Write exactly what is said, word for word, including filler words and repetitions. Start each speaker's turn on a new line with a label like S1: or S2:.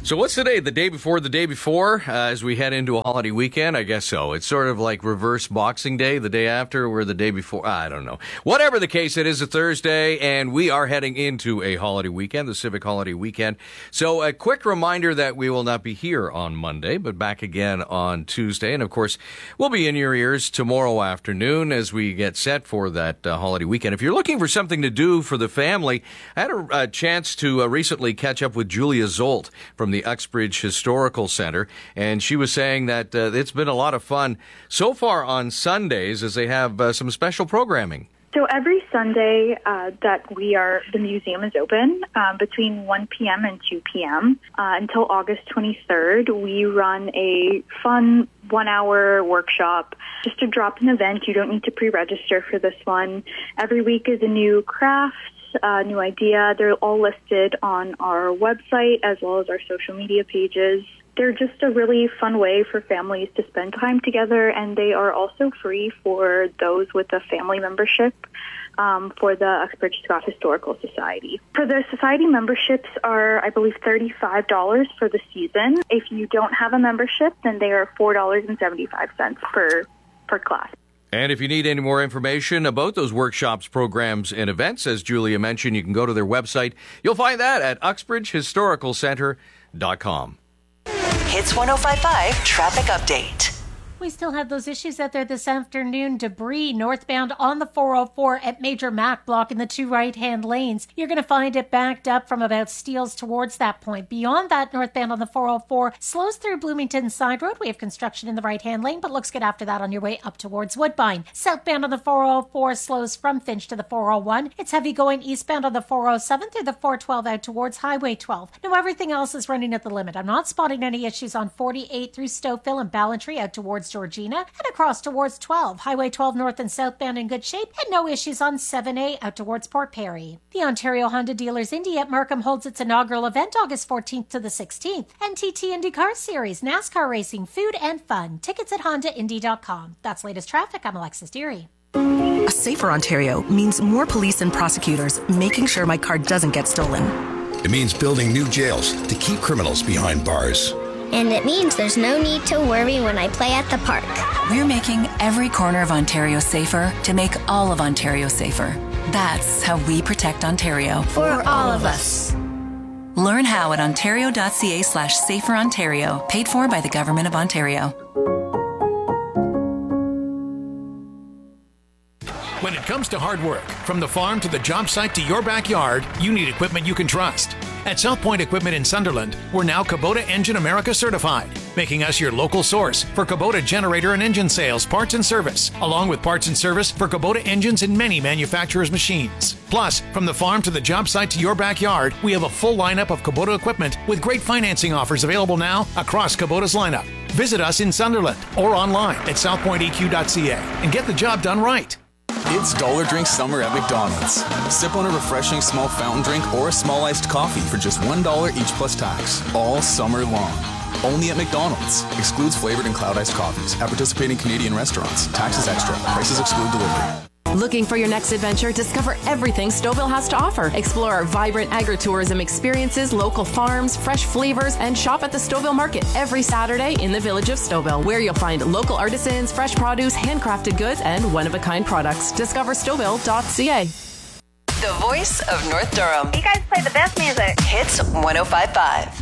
S1: So what's today? The day before the day before, uh, as we head into a holiday weekend? I guess so. It's sort of like reverse Boxing Day, the day after, or the day before. I don't know. Whatever the case, it is a Thursday, and we are heading into a holiday weekend, the Civic Holiday Weekend. So a quick reminder that we will not be here on Monday, but back again on Tuesday. And, of course, we'll be in your ears tomorrow afternoon as we get set for that uh, holiday weekend. If you're looking for something to do for the family, I had a, a chance to uh, recently catch up with Julia Zolt from the Uxbridge Historical Center, and she was saying that uh, it's been a lot of fun so far on Sundays as they have uh, some special programming.
S2: So every Sunday uh, that we are, the museum is open um, between one p.m. and two p.m. Uh, until August twenty-third. We run a fun one-hour workshop, just a drop-in event. You don't need to pre-register for this one. Every week is a new craft, a new idea. They're all listed on our website as well as our social media pages. They're just a really fun way for families to spend time together, and they are also free for those with a family membership um, for the Uxbridge Scott Historical Society. For the society, memberships are, I believe, thirty-five dollars for the season. If you don't have a membership, then they are four dollars and seventy-five cents per, per class.
S1: And if you need any more information about those workshops, programs, and events, as Julia mentioned, you can go to their website. You'll find that at uxbridge historical center dot com.
S3: Hits one oh five point five Traffic Update.
S4: We still have those issues out there this afternoon. Debris northbound on the four oh four at Major Mac blocking the two right-hand lanes. You're going to find it backed up from about Steeles towards that point. Beyond that, northbound on the four oh four slows through Bloomington Side Road. We have construction in the right-hand lane, but looks good after that on your way up towards Woodbine. Southbound on the four oh four slows from Finch to the four oh one. It's heavy going eastbound on the four oh seven through the four twelve out towards Highway twelve. Now everything else is running at the limit. I'm not spotting any issues on forty-eight through Stouffville and Ballantree out towards Georgina and across towards twelve. Highway twelve north and southbound in good shape, and no issues on seven A out towards Port Perry. The Ontario Honda Dealers Indy at Markham holds its inaugural event August fourteenth to the sixteenth. N T T IndyCar Series, NASCAR racing, food and fun. Tickets at honda indy dot com. That's latest traffic. I'm Alexis Deary.
S5: A safer Ontario means more police and prosecutors making sure my car doesn't get stolen.
S6: It means building new jails to keep criminals behind bars.
S7: And it means there's no need to worry when I play at the park.
S8: We're making every corner of Ontario safer to make all of Ontario safer. That's how we protect Ontario.
S7: For all of us.
S8: Learn how at ontario.ca slash safer Ontario. Paid for by the Government of Ontario.
S9: When it comes to hard work, from the farm to the job site to your backyard, you need equipment you can trust. At South Point Equipment in Sunderland, we're now Kubota Engine America certified, making us your local source for Kubota generator and engine sales, parts and service, along with parts and service for Kubota engines and many manufacturers' machines. Plus, from the farm to the job site to your backyard, we have a full lineup of Kubota equipment with great financing offers available now across Kubota's lineup. Visit us in Sunderland or online at south point e q dot c a and get the job done right.
S10: It's Dollar Drink Summer at McDonald's. Sip on a refreshing small fountain drink or a small iced coffee for just one dollar each plus tax, all summer long. Only at McDonald's. Excludes flavored and cloud iced coffees at participating Canadian restaurants. Taxes extra. Prices exclude delivery.
S11: Looking for your next adventure? Discover everything Stouffville has to offer. Explore our vibrant agritourism experiences, local farms, fresh flavors, and shop at the Stouffville Market every Saturday in the village of Stouffville, where you'll find local artisans, fresh produce, handcrafted goods, and one-of-a-kind products. Discover stouffville dot c a.
S3: The voice of North Durham.
S12: You guys play the best music.
S3: Hits one oh five point five.